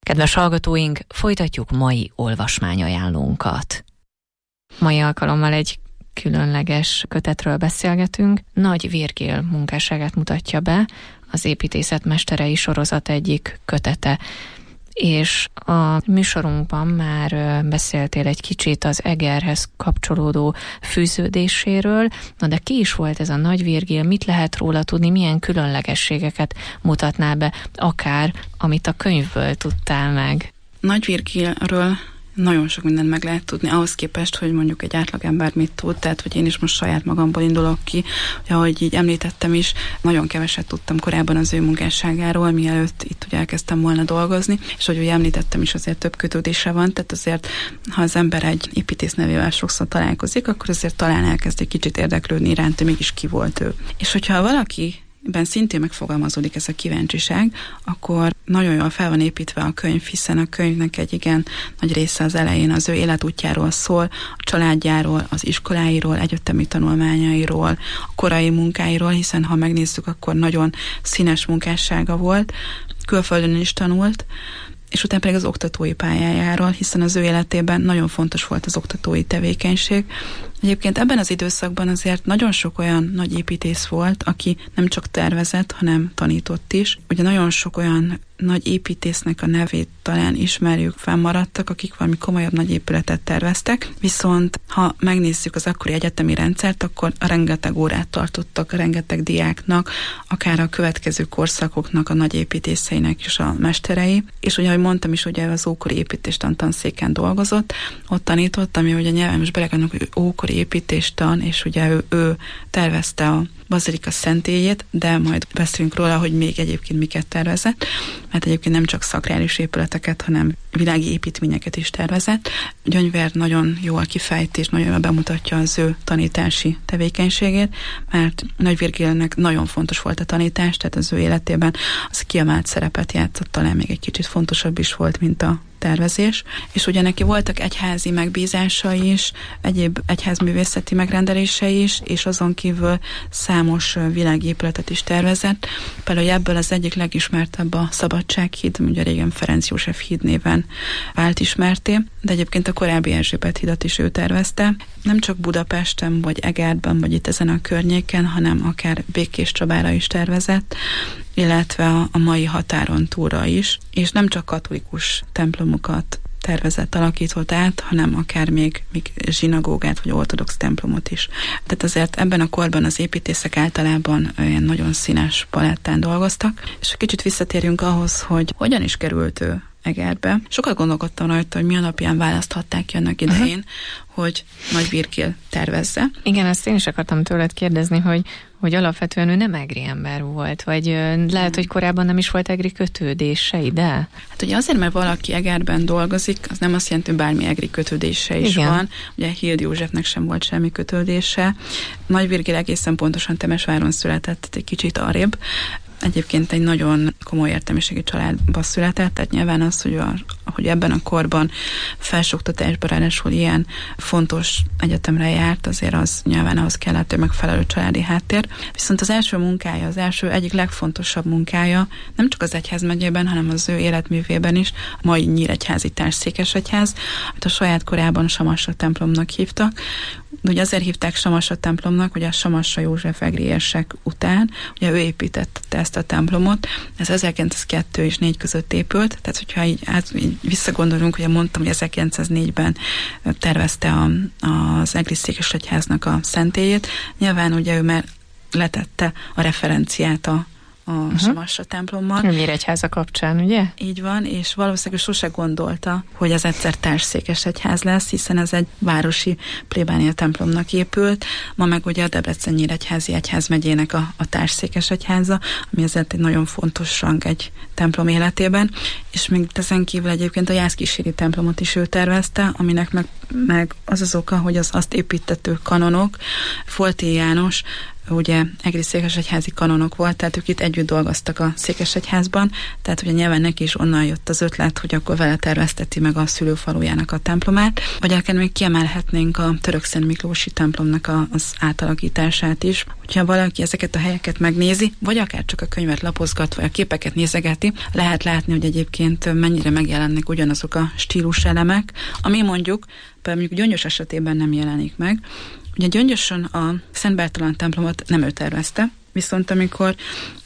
Kedves hallgatóink, folytatjuk mai olvasmányajánlónkat. Mai alkalommal egy különleges kötetről beszélgetünk. Nagy Virgil munkásságát mutatja be az Építészet mesterei sorozat egyik kötete. És a műsorunkban már beszéltél egy kicsit az Egerhez kapcsolódó fűződéséről. Na de ki is volt ez a Nagy Virgil, mit lehet róla tudni, milyen különlegességeket mutatnál be, akár amit a könyvből tudtál meg? Nagy Virgilről nagyon sok mindent meg lehet tudni, ahhoz képest, hogy mondjuk egy átlagember mit tud, tehát hogy én is most saját magamból indulok ki, hogy ahogy így említettem is, nagyon keveset tudtam korábban az ő munkásságáról, mielőtt itt ugye elkezdtem volna dolgozni, és hogy ugye említettem is, azért több kötődése van, tehát azért, ha az ember egy építész nevével sokszor találkozik, akkor azért talán elkezd egy kicsit érdeklődni iránt, hogy mégis ki volt ő. És hogyha valaki ben szintén megfogalmazódik ez a kíváncsiság, akkor nagyon jól fel van építve a könyv, hiszen a könyvnek egy igen nagy része az elején az ő életútjáról szól, a családjáról, az iskoláiról, egyetemi tanulmányairól, a korai munkáiról, hiszen ha megnézzük, akkor nagyon színes munkássága volt, külföldön is tanult, és utána pedig az oktatói pályájáról, hiszen az ő életében nagyon fontos volt az oktatói tevékenység. Egyébként ebben az időszakban azért nagyon sok olyan nagy építész volt, aki nem csak tervezett, hanem tanított is. Ugye nagyon sok olyan nagy építésznek a nevét talán ismerjük, fennmaradtak, akik valami komolyabb nagy épületet terveztek, viszont ha megnézzük az akkori egyetemi rendszert, akkor rengeteg órát tartottak rengeteg diáknak, akár a következő korszakoknak a nagy építészeinek is a mesterei, és ugye, ahogy mondtam is, ugye az ókori építéstan tanszéken dolgozott, ott tanított, ami ugye nyilván most belekannak, hogy ókori építéstan, és ugye ő tervezte a bazilika szentélyét, de majd beszélünk róla, hogy még egyébként miket tervezett, mert egyébként nem csak szakrális épületeket, hanem világi építményeket is tervezett. Gyöngyvér nagyon jól kifejti, és nagyon jól bemutatja az ő tanítási tevékenységét, mert Nagy Virgilnek nagyon fontos volt a tanítás, tehát az ő életében az kiemelt szerepet játszott, talán még egy kicsit fontosabb is volt, mint a tervezés, és ugye neki voltak egyházi megbízásai is, egyéb egyházművészeti megrendelései is, és azon kívül számos világi épületet is tervezett. Például ebből az egyik legismertebb a Szabadsághíd, ugye régen Ferenc József híd néven vált ismerté, de egyébként a korábbi Erzsébet hidat is ő tervezte. Nem csak Budapesten, vagy Egerben, vagy itt ezen a környéken, hanem akár Békéscsabára is tervezett, illetve a mai határon túlra is, és nem csak katolikus templomokat tervezett, alakított át, hanem akár még zsinagógát, vagy ortodox templomot is. Tehát azért ebben a korban az építészek általában olyan nagyon színes palettán dolgoztak, és kicsit visszatérjünk ahhoz, hogy hogyan is került ő Egerbe. Sokat gondolkodtam rajta, hogy mi alapján választhatták ki annak idején, hogy Nagy Virgil tervezze. Igen, ezt én is akartam tőled kérdezni, hogy alapvetően ő nem egri ember volt, vagy lehet, hogy korábban nem is volt egri kötődése ide? Hát ugye azért, mert valaki Egerben dolgozik, az nem azt jelenti, hogy bármi egri kötődése is van. Ugye Hild Józsefnek sem volt semmi kötődése. Nagy Virgil egészen pontosan Temesváron született, egy kicsit arrébb. Egyébként egy nagyon komoly értelmiségi családba született, tehát nyilván az, hogy ebben a korban felsőoktatásban ráadásul ilyen fontos egyetemre járt, azért az nyilván ahhoz kellett, hogy megfelelő családi háttér. Viszont az első munkája, az első egyik legfontosabb munkája nem csak az egyházmegyében, hanem az ő életművében is, a mai Nyíregyházi Társszékesegyház, amit a saját korában Samassa templomnak hívtak. Ugye azért hívták Samassa templomnak, hogy a Samassa József egri érsek után, ugye ő építette ezt a templomot, ez 1902 és 4 között épült, tehát hogyha így visszagondolunk, ugye mondtam, hogy 1904-ben tervezte az egri székesegyháznak a szentélyét, nyilván ugye ő már letette a referenciát a Samassa templommal. Nyíregyháza kapcsán, ugye? Így van, és valószínűleg sose gondolta, hogy ez egyszer társszékesegyház lesz, hiszen ez egy városi plébánia templomnak épült, ma meg ugye a Debrecen Nyíregyházi Egyházmegyének a társszékesegyháza, ami ezért egy nagyon fontos rang egy templom életében, és még ezen kívül egyébként a Jászkíséri templomot is ő tervezte, aminek meg az oka, hogy az azt építető kanonok, Folti János ugye egész székesegyházi kanonok volt, tehát ők itt együtt dolgoztak a Székesegyházban, tehát ugye nyilván neki is onnan jött az ötlet, hogy akkor vele tervezteti meg a szülőfalujának a templomát, vagy akár még kiemelhetnénk a Török Szent Miklósi templomnak az átalakítását is. Hogyha valaki ezeket a helyeket megnézi, vagy akár csak a könyvet lapozgat, vagy a képeket nézegeti, lehet látni, hogy egyébként mennyire megjelennek ugyanazok a stíluselemek, ami mondjuk Gyöngyös esetében nem jelenik meg. Ugye Gyöngyösön a Szent Bertalan templomot nem ő tervezte, viszont amikor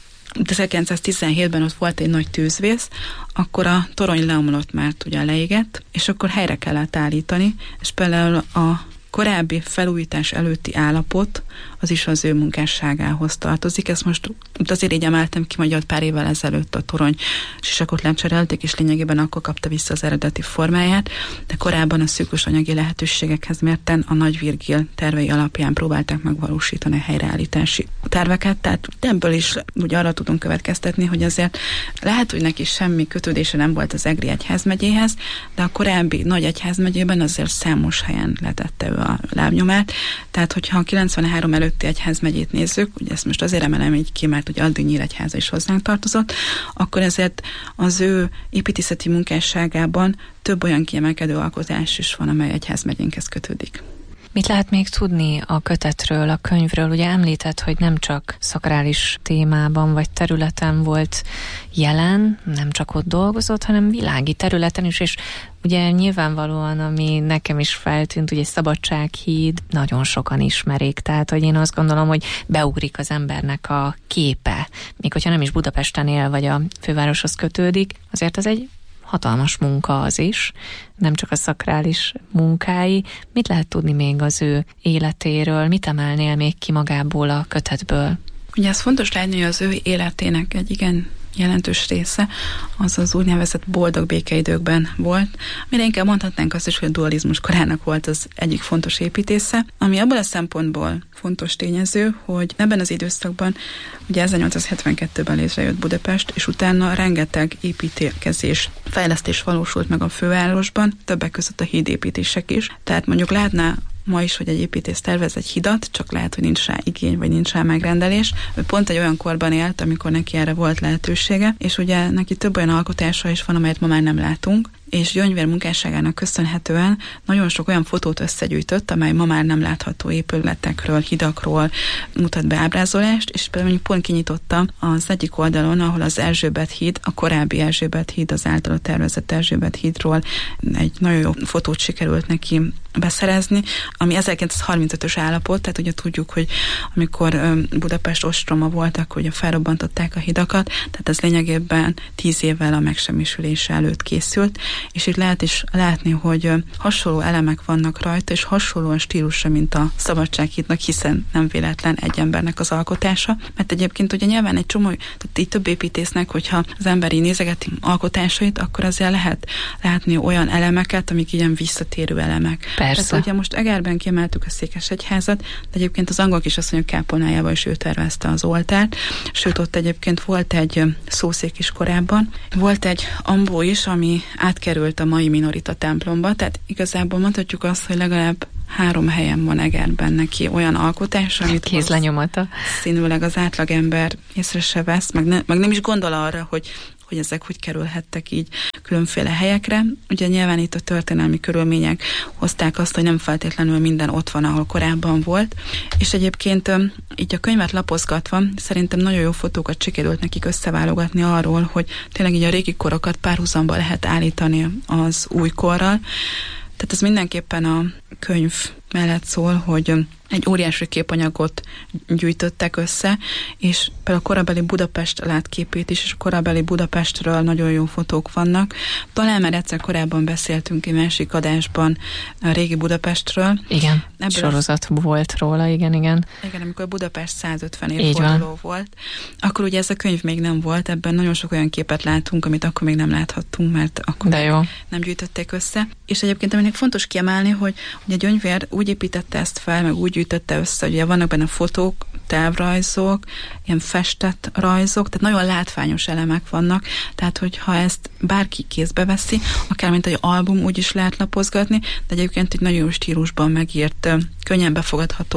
1917-ben ott volt egy nagy tűzvész, akkor a torony leomlott, mert ugye leégett, és akkor helyre kellett állítani, és például a korábbi felújítás előtti állapot az is az ő munkásságához tartozik. Ezt most azért így emeltem ki, hogy pár évvel ezelőtt a torony sisakot lecserélték, és lényegében akkor kapta vissza az eredeti formáját, de korábban a szűkös anyagi lehetőségekhez mérten a Nagy Virgil tervei alapján próbálták megvalósítani a helyreállítási terveket, tehát ebből is ugye arra tudunk következtetni, hogy azért lehet, hogy neki semmi kötődése nem volt az egri egyházmegyéhez, de a korábbi nagy egyházmegyében azért számos helyen letette ő a lábnyomát, tehát hogyha a 93 előtti egyházmegyét nézzük, ugye ezt most azért emelem így ki, mert ugye addig Nyíregyháza is hozzánk tartozott, akkor ezért az ő építészeti munkásságában több olyan kiemelkedő alkotás is van, amely egyházmegyénkhez kötődik. Mit lehet még tudni a kötetről, a könyvről? Ugye említett, hogy nem csak szakrális témában vagy területen volt jelen, nem csak ott dolgozott, hanem világi területen is, és ugye nyilvánvalóan, ami nekem is feltűnt, ugye Szabadsághíd, nagyon sokan ismerik, tehát hogy én azt gondolom, hogy beugrik az embernek a képe, még hogyha nem is Budapesten él, vagy a fővároshoz kötődik, azért az egy hatalmas munka az is, nem csak a szakrális munkái. Mit lehet tudni még az ő életéről? Mit emelnél még ki magából a kötetből? Ugye ez fontos látni, hogy az ő életének egy igen jelentős része az az úgynevezett boldog békeidőkben volt, amire inkább mondhatnánk azt is, hogy a dualizmus korának volt az egyik fontos építésze, ami abból a szempontból fontos tényező, hogy ebben az időszakban ugye 1872-ben létrejött Budapest, és utána rengeteg építkezés, fejlesztés valósult meg a fővárosban, többek között a hídépítések is. Tehát mondjuk látná ma is, hogy egy építész tervez egy hidat, csak lehet, hogy nincs rá igény, vagy nincs rá megrendelés. Ő pont egy olyan korban élt, amikor neki erre volt lehetősége, és ugye neki több olyan alkotása is van, amelyet ma már nem látunk, és Gyöngyvér munkásságának köszönhetően nagyon sok olyan fotót összegyűjtött, amely ma már nem látható épületekről, hidakról mutat be ábrázolást, és például mondjuk pont kinyitotta az egyik oldalon, ahol az Erzsébet híd, a korábbi Erzsébet híd, az általa tervezett Erzsébet hídról egy nagyon jó fotót sikerült neki beszerezni, ami 1935-ös állapot, tehát ugye tudjuk, hogy amikor Budapest ostroma volt, akkor ugye felrobbantották a hidakat, tehát ez lényegében 10 évvel a megsemmisülése előtt készült, és itt lehet is látni, hogy hasonló elemek vannak rajta, és hasonló a stílusa, mint a Szabadsághídnak, hiszen nem véletlen egy embernek az alkotása, mert egyébként ugye nyilván egy csomó, tehát így több építésznek, hogyha az ember így nézegeti alkotásait, akkor azért lehet látni olyan elemeket, amik ilyen visszatérő elemek. Persze. Tehát ugye most Egerben kiemeltük a Székesegyházat, de egyébként az angol kisasszonyok kápolnájában is ő tervezte az oltárt, sőt ott egyébként volt egy szószék is korábban, volt egy ambó is, ami átkerült a mai Minorita templomba, tehát igazából mondhatjuk azt, hogy legalább 3 helyen van Egerben neki olyan alkotás, amit kézlenyomata. Színűleg az átlagember észre se vesz, meg nem is gondol arra, hogy ezek hogy kerülhettek így különféle helyekre. Ugye nyilván itt a történelmi körülmények hozták azt, hogy nem feltétlenül minden ott van, ahol korábban volt, és egyébként így a könyvet lapozgatva szerintem nagyon jó fotókat sikerült nekik összeválogatni arról, hogy tényleg így a régi korokat párhuzamba lehet állítani az új korral. Tehát ez mindenképpen a könyv mellett szól, hogy egy óriási képanyagot gyűjtöttek össze, és például a korabeli Budapest látképét is, és a korabeli Budapestről nagyon jó fotók vannak. Talán már egyszer korábban beszéltünk egy másik adásban a régi Budapestről. Igen, sorozat volt róla, igen. Igen, amikor Budapest 150 évforduló volt, akkor ugye ez a könyv még nem volt, ebben nagyon sok olyan képet látunk, amit akkor még nem láthattunk, mert akkor nem gyűjtötték össze. És egyébként aminek fontos kiemelni, hogy ugye Gyöngyvér úgy építette ezt fel, meg úgy gyűjtötte össze, hogy ugye vannak benne fotók, távrajzok, ilyen festett rajzok, tehát nagyon látványos elemek vannak, tehát hogyha ezt bárki kézbe veszi, akár mint egy album úgy is lehet lapozgatni, de egyébként egy nagyon jó stílusban megírt, könnyen befogadható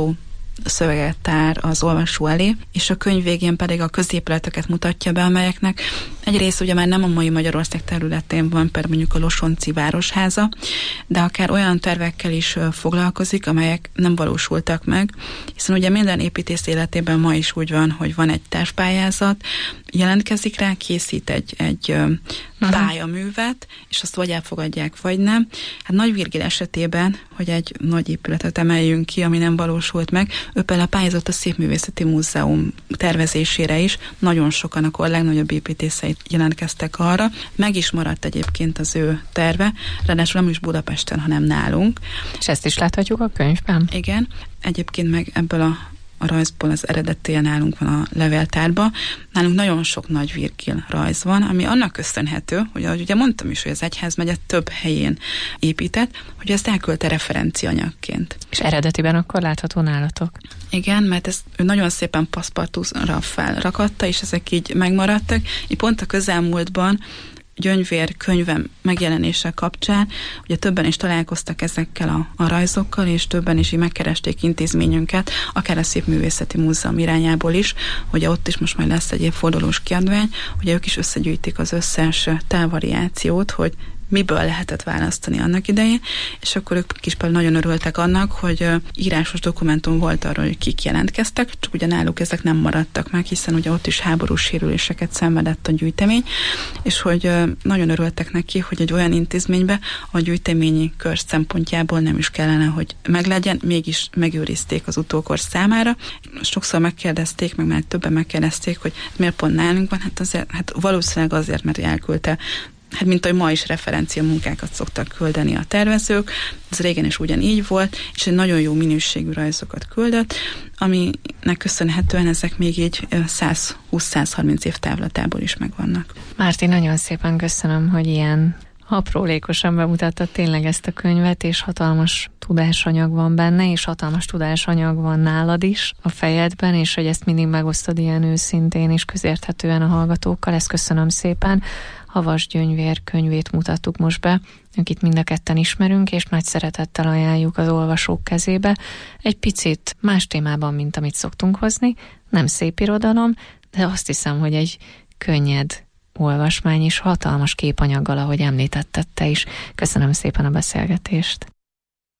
szöveget tár az olvasó elé, és a könyv végén pedig a középületeket mutatja be, amelyeknek egy rész ugye már nem a mai Magyarország területén van, például mondjuk a Losonci Városháza, de akár olyan tervekkel is foglalkozik, amelyek nem valósultak meg, hiszen ugye minden építész életében ma is úgy van, hogy van egy tervpályázat, jelentkezik rá, készít egy pályaművet, és azt vagy elfogadják, vagy nem. Hát Nagy Virgil esetében, hogy egy nagy épületet emeljünk ki, ami nem valósult meg, ő például pályázott a Szépművészeti Múzeum tervezésére is, nagyon sokan, akkor a legnagyobb építészei jelentkeztek arra. Meg is maradt egyébként az ő terve, ráadásul nem is Budapesten, hanem nálunk. És ezt is láthatjuk a könyvben? Igen. Egyébként meg ebből a rajzból az eredetén nálunk van a levéltárban. Nálunk nagyon sok Nagy Virgil rajz van, ami annak köszönhető, hogy ahogy ugye mondtam is, hogy az egyházmegye több helyén épített, hogy ezt elküldte referenciaanyagként. És eredetiben akkor látható nálatok? Igen, mert ezt ő nagyon szépen paszpartúra felrakatta, és ezek így megmaradtak. Így pont a közelmúltban Gyöngyvér könyvem megjelenése kapcsán, ugye többen is találkoztak ezekkel a rajzokkal, és többen is így megkeresték intézményünket, akár a Szépművészeti Múzeum irányából is, hogy ott is most majd lesz egy évfordulós kiadvány, ugye ők is összegyűjtik az összes távvariációt, hogy miből lehetett választani annak idején, és akkor ők is nagyon örültek annak, hogy írásos dokumentum volt arról, hogy kik jelentkeztek, csak ugye náluk ezek nem maradtak meg, hiszen ugye ott is háborús sérüléseket szenvedett a gyűjtemény, és hogy nagyon örültek neki, hogy egy olyan intézménybe a gyűjteményi kör szempontjából nem is kellene, hogy meglegyen, mégis megőrizték az utókor számára. Sokszor megkérdezték, meg már többen megkérdezték, hogy miért pont nálunk van, hát valószínűleg azért, mert elküldte, hát mint ahogy ma is referencia munkákat szoktak küldeni a tervezők, ez régen is ugyanígy volt, és egy nagyon jó minőségű rajzokat küldött, aminek köszönhetően ezek még így 120-130 év távlatából is megvannak. Márti, nagyon szépen köszönöm, hogy ilyen aprólékosan bemutattad tényleg ezt a könyvet, és hatalmas tudásanyag van benne, és hatalmas tudásanyag van nálad is a fejedben, és hogy ezt mindig megosztod ilyen őszintén és közérthetően a hallgatókkal, ezt köszönöm szépen. Havas Gyöngyvér könyvét mutattuk most be, akit mind a ketten ismerünk, és nagy szeretettel ajánljuk az olvasók kezébe. Egy picit más témában, mint amit szoktunk hozni, nem szép irodalom, de azt hiszem, hogy egy könnyed olvasmány és hatalmas képanyaggal, ahogy említetted te is. Köszönöm szépen a beszélgetést.